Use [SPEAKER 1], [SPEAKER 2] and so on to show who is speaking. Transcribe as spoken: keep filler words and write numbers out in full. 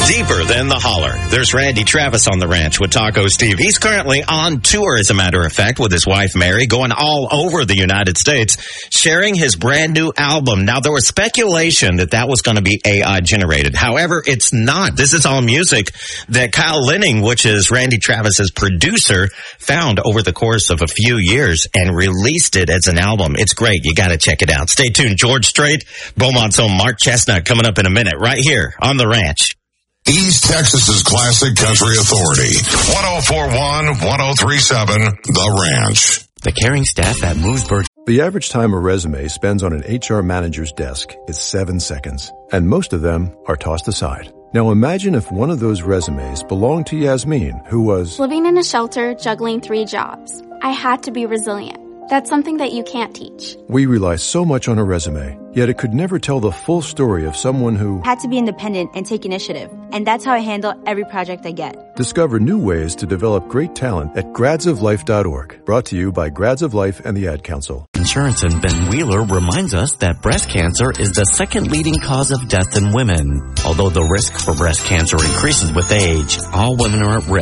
[SPEAKER 1] Deeper than the holler. There's Randy Travis on the ranch with Taco Steve. He's currently on tour, as a matter of fact, with his wife Mary, going all over the United States, sharing his brand new album. Now, there was speculation that that was going to be A I generated. However, it's not. This is all music that Kyle Linning, which is Randy Travis's producer, found over the course of a few years and released it as an album. It's great. You got to check it out. Stay tuned. George Strait, Beaumont's own Mark Chestnut, coming up in a minute right here on The Ranch.
[SPEAKER 2] East Texas's classic country authority. one oh four one, one oh three seven, The Ranch.
[SPEAKER 3] The caring staff at Moosburg.
[SPEAKER 4] The average time a resume spends on an H R manager's desk is seven seconds, and most of them are tossed aside. Now imagine if one of those resumes belonged to Yasmin, who was
[SPEAKER 5] living in a shelter, juggling three jobs. I had to be resilient. That's something that you can't teach.
[SPEAKER 4] We rely so much on a resume, yet it could never tell the full story of someone who
[SPEAKER 6] had to be independent and take initiative. And that's how I handle every project I get.
[SPEAKER 4] Discover new ways to develop great talent at grads of life dot org. Brought to you by Grads of Life and the Ad Council.
[SPEAKER 3] Insurance and Ben Wheeler reminds us that breast cancer is the second leading cause of death in women. Although the risk for breast cancer increases with age, all women are at risk.